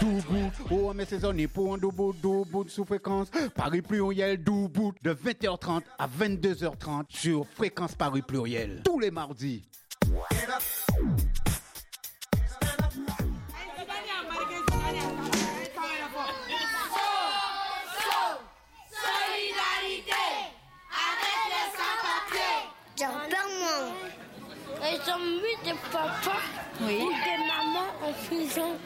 Doubout, oh mais c'est sonné pour un doubout sous fréquence Paris Pluriel doubout de 20h30 à 22h30 sur fréquence Paris Pluriel tous les mardis. Ils ont mis des papas ou des mamans en prison.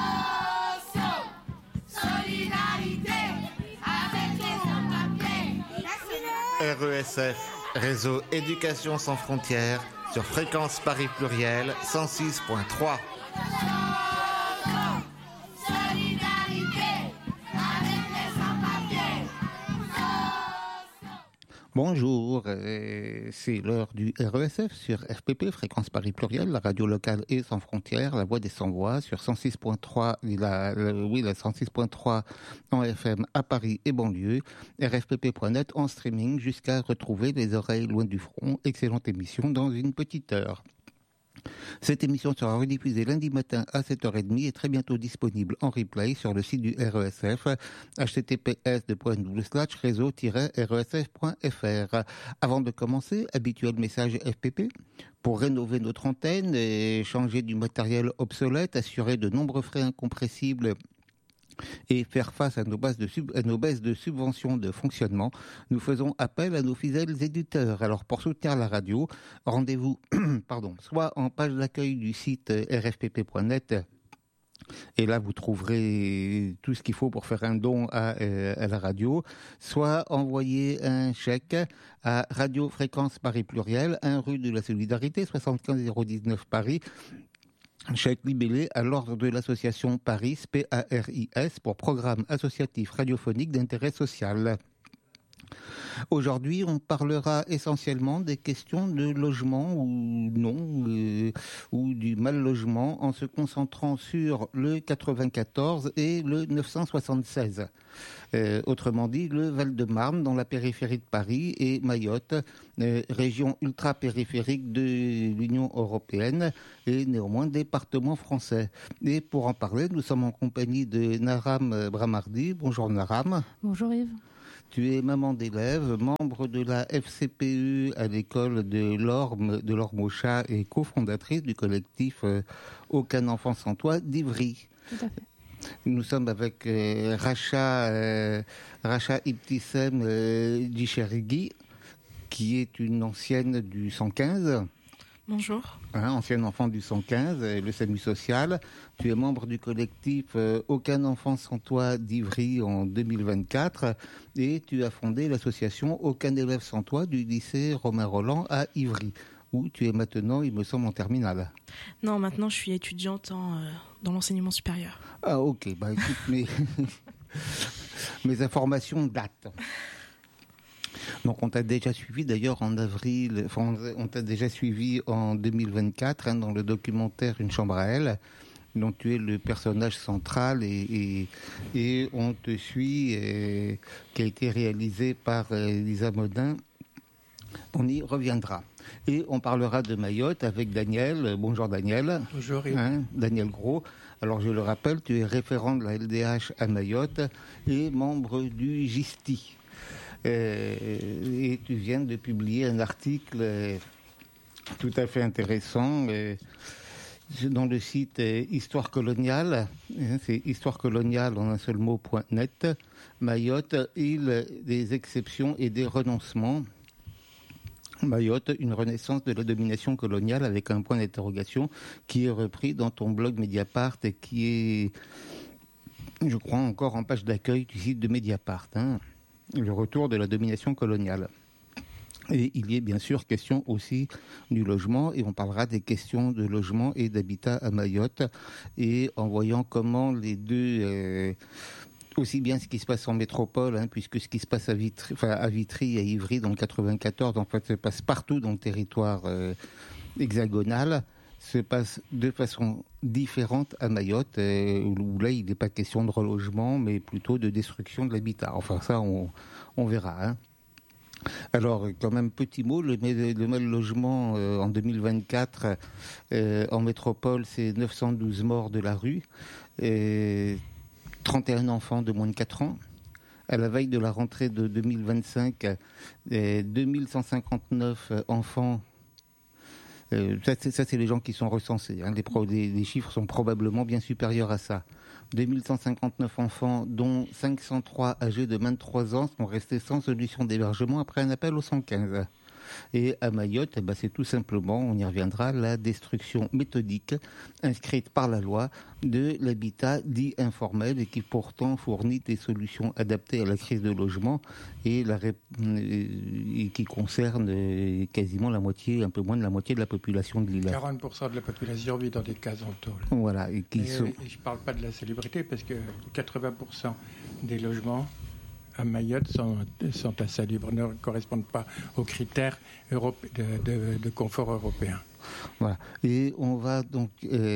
Solidarité avec les sans-papiers. RESF, Réseau Éducation sans frontières, sur Fréquence Paris Pluriel 106.3. Bonjour, c'est l'heure du RESF sur FPP, Fréquence Paris Pluriel, la radio locale et sans frontières, la voix des sans-voix sur 106.3, la 106.3 en FM à Paris et banlieue, rfpp.net en streaming jusqu'à retrouver les oreilles loin du front. Excellente émission dans une petite heure. Cette émission sera rediffusée lundi matin à 7h30 et très bientôt disponible en replay sur le site du RESF, https://réseau-resf.fr. Avant de commencer, habituel message FPP. Pour rénover notre antenne et changer du matériel obsolète, assurer de nombreux frais incompressibles et faire face à nos baisses de subventions de fonctionnement, nous faisons appel à nos fidèles éditeurs. Alors pour soutenir la radio, rendez-vous soit en page d'accueil du site rfpp.net, et là vous trouverez tout ce qu'il faut pour faire un don à la radio, soit envoyer un chèque à Radio Fréquence Paris Pluriel, 1 rue de la Solidarité, 75 019 Paris, chèque libellé à l'ordre de l'association Paris, PARIS, pour programme associatif radiophonique d'intérêt social. Aujourd'hui, on parlera essentiellement des questions de logement ou non, ou du mal logement, en se concentrant sur le 94 et le 976. Autrement dit, le Val-de-Marne dans la périphérie de Paris et Mayotte, région ultra-périphérique de l'Union européenne et néanmoins département français. Et pour en parler, nous sommes en compagnie de Naram Bramardi. Bonjour Naram. Bonjour Yves. Tu es maman d'élèves, membre de la FCPE à l'école de l'Orme au Chat et cofondatrice du collectif Aucun enfant sans toit d'Ivry. Tout à fait. Nous sommes avec Racha Ibtissem Djicherigui, qui est une ancienne du 115. Bonjour. Ancienne enfant du 115, le SAMU social. Tu es membre du collectif Aucun enfant sans toit d'Ivry en 2024 et tu as fondé l'association Aucun élève sans toit du lycée Romain Rolland à Ivry, où tu es maintenant, il me semble, en terminale. Non, maintenant je suis étudiante dans l'enseignement supérieur. Ah ok, écoute, mes informations datent. Donc on t'a déjà suivi d'ailleurs en avril, on t'a déjà suivi en 2024 dans le documentaire Une chambre à elle, dont tu es le personnage central et on te suit, qui a été réalisé par Lisa Modin. On y reviendra. Et on parlera de Mayotte avec Daniel. Bonjour Daniel. Bonjour. Daniel Gros. Alors je le rappelle, tu es référent de la LDH à Mayotte et membre du GISTI. Et tu viens de publier un article tout à fait intéressant dans le site Histoire coloniale, c'est Histoire coloniale en un seul mot.net, Mayotte, île des exceptions et des renoncements. Mayotte, une renaissance de la domination coloniale, avec un point d'interrogation qui est repris dans ton blog Mediapart et qui est, je crois, encore en page d'accueil du site de Mediapart. Le retour de la domination coloniale. Et il y est bien sûr question aussi du logement, et on parlera des questions de logement et d'habitat à Mayotte, et en voyant comment les deux, aussi bien ce qui se passe en métropole, puisque ce qui se passe à Vitry et à Ivry dans le 94, en fait, se passe partout dans le territoire hexagonal, se passe de façon différente à Mayotte, où là, il n'est pas question de relogement, mais plutôt de destruction de l'habitat. Enfin, ça, on verra. Alors, quand même, petit mot, le mal logement en 2024 en métropole, c'est 912 morts de la rue. 31 enfants de moins de 4 ans. À la veille de la rentrée de 2025, 2159 enfants. Ça, c'est les gens qui sont recensés. Hein. Les chiffres sont probablement bien supérieurs à ça. 2159 enfants, dont 503 âgés de moins de 3 ans, sont restés sans solution d'hébergement après un appel au 115. Et à Mayotte, c'est tout simplement, on y reviendra, la destruction méthodique inscrite par la loi de l'habitat dit informel et qui pourtant fournit des solutions adaptées à la crise de logement et qui concerne quasiment la moitié, un peu moins de la moitié de la population de l'île. 40% de la population vit dans des cases en tôle. Voilà. Et je ne parle pas de la salubrité parce que 80% des logements à Mayotte sont insalubres, ne correspondent pas aux critères de confort européen. Voilà. Et on va donc...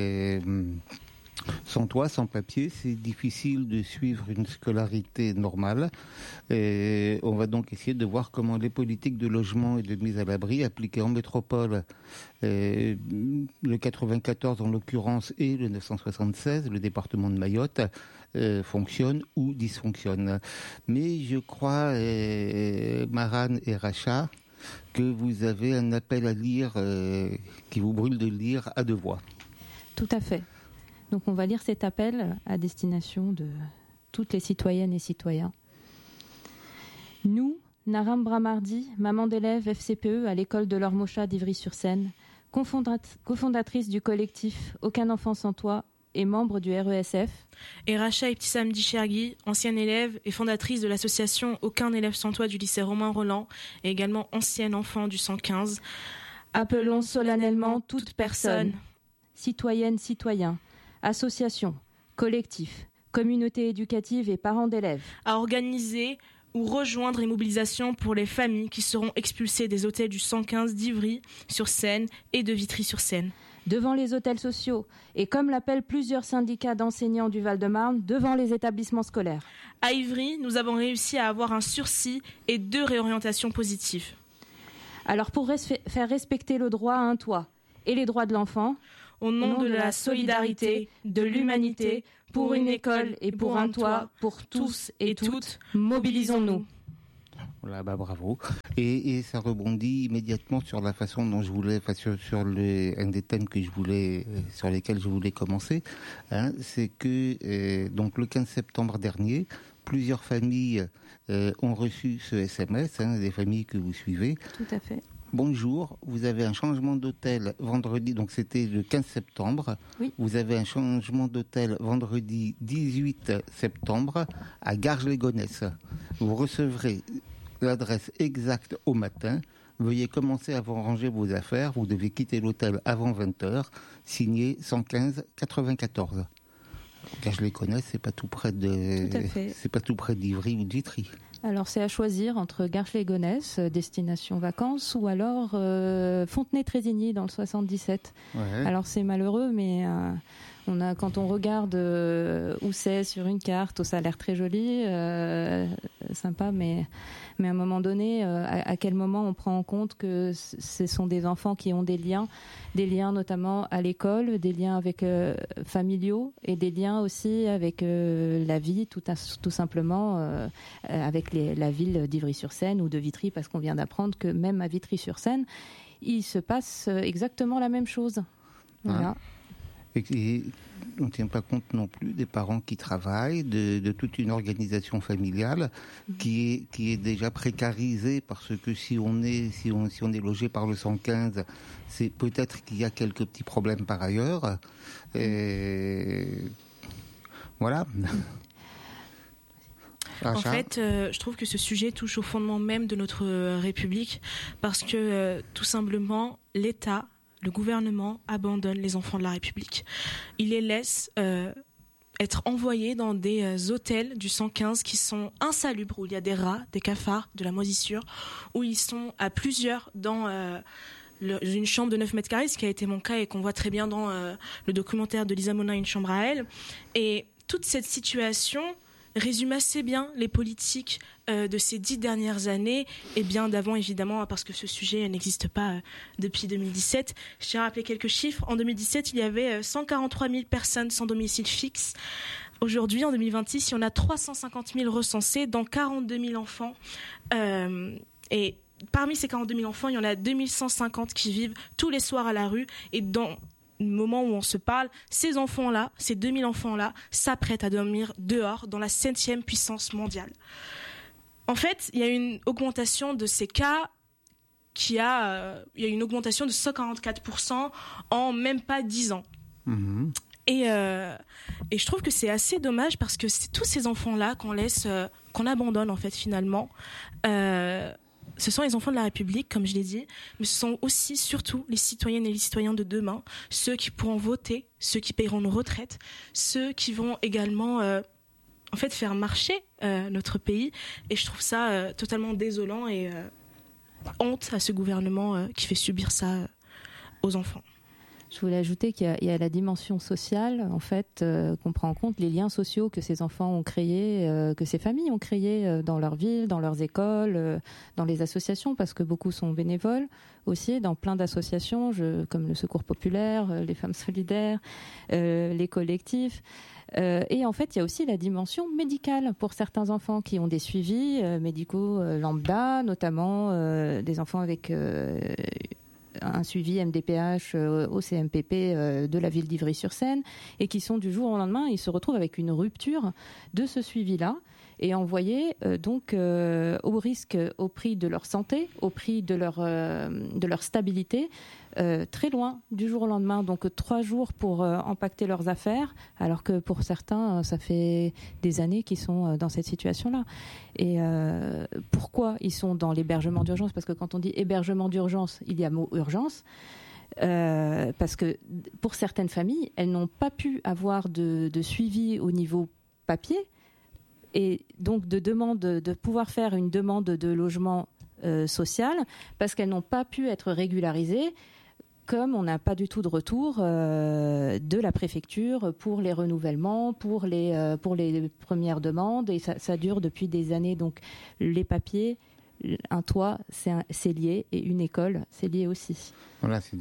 sans toit, sans papier, c'est difficile de suivre une scolarité normale. On va donc essayer de voir comment les politiques de logement et de mise à l'abri appliquées en métropole, le 94 en l'occurrence et le 976, le département de Mayotte, fonctionnent ou dysfonctionnent. Mais je crois, Maran et Racha, que vous avez un appel à lire qui vous brûle de lire à 2 voix. Tout à fait. Donc on va lire cet appel à destination de toutes les citoyennes et citoyens. Nous, Naram Bramardi, maman d'élève FCPE à l'école de l'Ormocha d'Ivry-sur-Seine, cofondatrice du collectif Aucun enfant sans toit et membre du RESF. Et Racha Ibtissam Dichergui, ancienne élève et fondatrice de l'association Aucun élève sans toit du lycée Romain Roland et également ancienne enfant du 115. Appelons solennellement toute personne, citoyenne, citoyen, association, collectif, communauté éducative et parents d'élèves, à organiser ou rejoindre les mobilisations pour les familles qui seront expulsées des hôtels du 115 d'Ivry-sur-Seine et de Vitry-sur-Seine. Devant les hôtels sociaux et, comme l'appellent plusieurs syndicats d'enseignants du Val-de-Marne, devant les établissements scolaires. À Ivry, nous avons réussi à avoir un sursis et 2 réorientations positives. Alors pour faire respecter le droit à un toit et les droits de l'enfant, au nom de la solidarité, de l'humanité, pour une école et pour un toit, pour tous et toutes, mobilisons-nous. Voilà, bravo. Et ça rebondit immédiatement sur la façon dont je voulais, sur un des thèmes sur lesquels je voulais commencer. Hein, c'est que donc le 15 septembre dernier, plusieurs familles ont reçu ce SMS, des familles que vous suivez. Tout à fait. Bonjour, vous avez un changement d'hôtel vendredi, donc c'était le 15 septembre. Oui. Vous avez un changement d'hôtel vendredi 18 septembre à Garges-les-Gonesse. Vous recevrez l'adresse exacte au matin. Veuillez commencer à vous ranger vos affaires. Vous devez quitter l'hôtel avant 20h. Signé 115 94. Garges-les-Gonesse, c'est pas tout près d'Ivry ou de Vitry. Alors c'est à choisir entre Garges-les-Gonesse, destination vacances, ou alors Fontenay-Trésigny dans le 77. Ouais. Alors c'est malheureux, mais quand on regarde où c'est sur une carte, ça a l'air très joli, sympa, mais à un moment donné, à quel moment on prend en compte que ce sont des enfants qui ont des liens notamment à l'école, des liens avec familiaux et des liens aussi avec la vie, tout simplement avec la ville d'Ivry-sur-Seine ou de Vitry, parce qu'on vient d'apprendre que même à Vitry-sur-Seine, il se passe exactement la même chose. Voilà. Et on ne tient pas compte non plus des parents qui travaillent, de toute une organisation familiale qui est déjà précarisée, parce que si on est logé par le 115, c'est peut-être qu'il y a quelques petits problèmes par ailleurs. Voilà. En fait, je trouve que ce sujet touche au fondement même de notre République, parce que tout simplement, l'État, le gouvernement abandonne les enfants de la République. Il les laisse être envoyés dans des hôtels du 115 qui sont insalubres, où il y a des rats, des cafards, de la moisissure, où ils sont à plusieurs dans une chambre de 9 mètres carrés, ce qui a été mon cas et qu'on voit très bien dans le documentaire de Lisa Monin, Une chambre à elle. Et toute cette situation résume assez bien les politiques de ces 10 dernières années, et bien d'avant évidemment, parce que ce sujet n'existe pas depuis 2017. Je tiens à rappeler quelques chiffres. En 2017, il y avait 143 000 personnes sans domicile fixe. Aujourd'hui, en 2026, il y en a 350 000 recensés dans 42 000 enfants. Et parmi ces 42 000 enfants, il y en a 2150 qui vivent tous les soirs à la rue. Et dans le moment où on se parle, ces enfants-là, ces 2000 enfants-là, s'apprêtent à dormir dehors dans la 7e puissance mondiale. En fait, il y a une augmentation de ces cas il y a une augmentation de 144% en même pas 10 ans. Mmh. Et je trouve que c'est assez dommage parce que c'est tous ces enfants-là qu'on abandonne en fait finalement. Ce sont les enfants de la République, comme je l'ai dit, mais ce sont aussi surtout les citoyennes et les citoyens de demain, ceux qui pourront voter, ceux qui paieront nos retraites, ceux qui vont également en fait faire marcher notre pays. Et je trouve ça totalement désolant et honte à ce gouvernement qui fait subir ça aux enfants. Je voulais ajouter qu'il y a la dimension sociale, en fait, qu'on prend en compte, les liens sociaux que ces enfants ont créés, que ces familles ont créés dans leur ville, dans leurs écoles, dans les associations, parce que beaucoup sont bénévoles aussi, dans plein d'associations, comme le Secours populaire, les Femmes solidaires, les collectifs. Et en fait, il y a aussi la dimension médicale pour certains enfants qui ont des suivis médicaux lambda, notamment des enfants avec un suivi MDPH au CMPP de la ville d'Ivry-sur-Seine et qui sont du jour au lendemain, ils se retrouvent avec une rupture de ce suivi-là et envoyés donc au risque, au prix de leur santé, au prix de leur stabilité, très loin du jour au lendemain. Donc 3 jours pour empaqueter leurs affaires, alors que pour certains, ça fait des années qu'ils sont dans cette situation-là. Et pourquoi ils sont dans l'hébergement d'urgence ? Parce que quand on dit hébergement d'urgence, il y a mot urgence. Parce que pour certaines familles, elles n'ont pas pu avoir de suivi au niveau papier, et donc de pouvoir faire une demande de logement social, parce qu'elles n'ont pas pu être régularisées, comme on n'a pas du tout de retour de la préfecture pour les renouvellements, pour les premières demandes, et ça dure depuis des années. Donc les papiers, un toit, c'est lié, et une école, c'est lié aussi. Voilà, c'est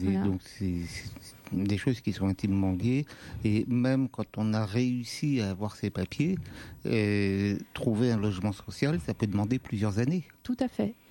des choses qui sont intimement liées, et même quand on a réussi à avoir ces papiers, trouver un logement social, ça peut demander plusieurs années. Tout à fait.